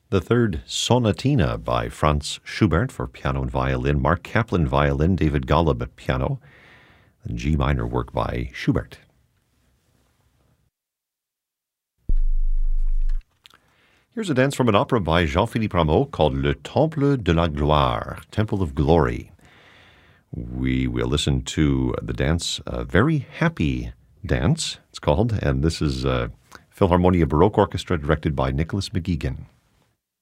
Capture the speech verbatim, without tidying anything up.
The third Sonatina by Franz Schubert for piano and violin, Mark Kaplan violin, David Golub at piano, and G minor work by Schubert. Here's a dance from an opera by Jean-Philippe Rameau called Le Temple de la Gloire, Temple of Glory. We will listen to the dance, a very happy dance, it's called, and this is uh, Philharmonia Baroque Orchestra directed by Nicholas McGeegan.